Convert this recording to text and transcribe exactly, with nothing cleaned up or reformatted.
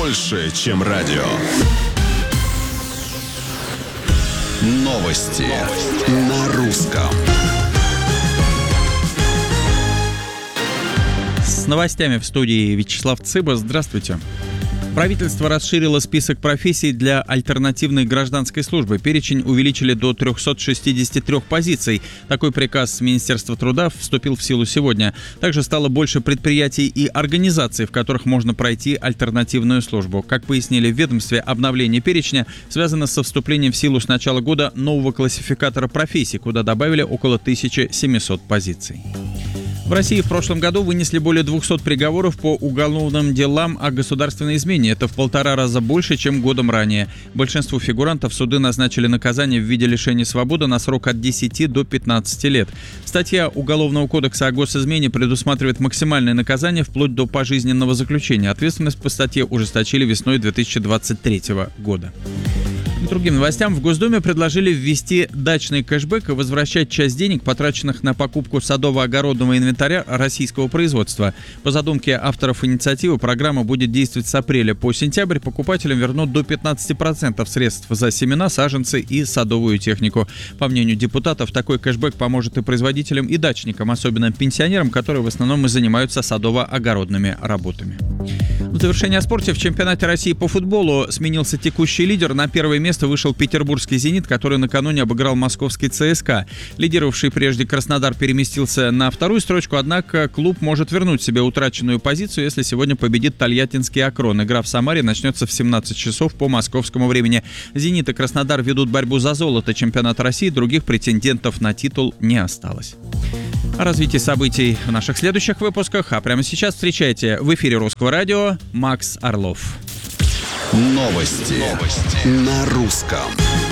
больше, чем радио. Новости, Новости. На русском. С новостями в студии Вячеслав Цыба. Здравствуйте. Правительство расширило список профессий для альтернативной гражданской службы. Перечень увеличили до триста шестьдесят три позиций. Такой приказ Министерства труда вступил в силу сегодня. Также стало больше предприятий и организаций, в которых можно пройти альтернативную службу. Как пояснили в ведомстве, обновление перечня связано со вступлением в силу с начала года нового классификатора профессий, куда добавили около тысячи семисот позиций. В России в прошлом году вынесли более двухсот приговоров по уголовным делам о государственной измене. Это в полтора раза больше, чем годом ранее. Большинству фигурантов суды назначили наказание в виде лишения свободы на срок от десяти до пятнадцати лет. Статья Уголовного кодекса о госизмене предусматривает максимальное наказание вплоть до пожизненного заключения. Ответственность по статье ужесточили весной две тысячи двадцать третьего года. К другим новостям. В Госдуме предложили ввести дачный кэшбэк и возвращать часть денег, потраченных на покупку садово-огородного инвентаря российского производства. По задумке авторов инициативы, программа будет действовать с апреля по сентябрь. Покупателям вернут до пятнадцати процентов средств за семена, саженцы и садовую технику. По мнению депутатов, такой кэшбэк поможет и производителям, и дачникам, особенно пенсионерам, которые в основном и занимаются садово-огородными работами. В завершение о спорте. В чемпионате России по футболу сменился текущий лидер. На первое место вышел петербургский «Зенит», который накануне обыграл московский ЦСКА. Лидировавший прежде Краснодар переместился на вторую строчку, однако клуб может вернуть себе утраченную позицию, если сегодня победит тольяттинский «Акрон». Игра в Самаре начнется в семнадцать часов по московскому времени. «Зенит» и «Краснодар» ведут борьбу за золото чемпионата России. Других претендентов на титул не осталось. О развитии событий в наших следующих выпусках. А прямо сейчас встречайте в эфире Русского радио Макс Орлов. Новости, Новости. На русском.